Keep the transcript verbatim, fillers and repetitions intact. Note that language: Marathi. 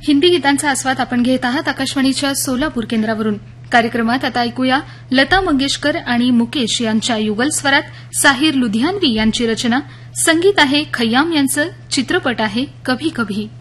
हिंदी गीतांचा आस्वाद आपण घेत आहात आकाशवाणीच्या सोलापूर केंद्रावरून. कार्यक्रमात आता ऐकूया लता मंगेशकर आणि मुकेश यांच्या युगल स्वरात साहिर लुधियानवी यांची रचना. संगीत आहे खय्याम यांचं. चित्रपट आहे कभी कभी.